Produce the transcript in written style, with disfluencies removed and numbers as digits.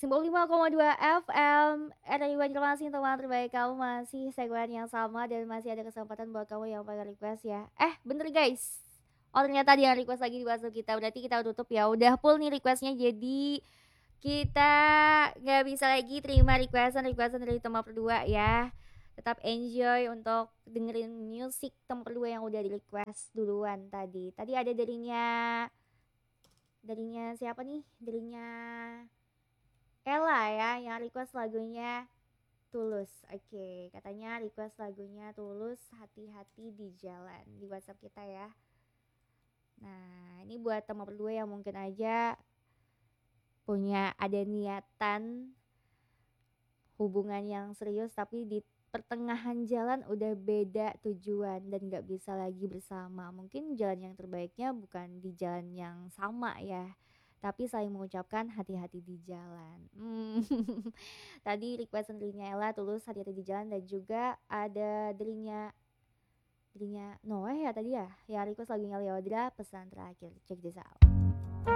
95,2 FM RRI Banjarmasin, teman terbaik kamu, masih segmen yang sama dan masih ada kesempatan buat kamu yang pengen request ya. Bener guys, oh ternyata dia request lagi di WhatsApp kita, berarti kita tutup ya, udah full nih requestnya. Jadi kita nggak bisa lagi terima requestan dari teman berdua ya. Tetap enjoy untuk dengerin musik teman berdua yang udah di request duluan tadi. Tadi ada darinya siapa nih? Darinya Ella ya yang request lagunya Tulus. Oke, katanya request lagunya Tulus, hati-hati di jalan, di WhatsApp kita ya. Nah, ini buat teman berdua yang mungkin aja ada niatan hubungan yang serius tapi di pertengahan jalan udah beda tujuan dan gak bisa lagi bersama. Mungkin jalan yang terbaiknya bukan di jalan yang sama ya, tapi saling mengucapkan hati-hati di jalan. Tadi request dirinya Ella Tulus, hati-hati di jalan, dan juga ada dirinya Noah ya tadi ya request lagunya Leodra, pesan terakhir. Check this out.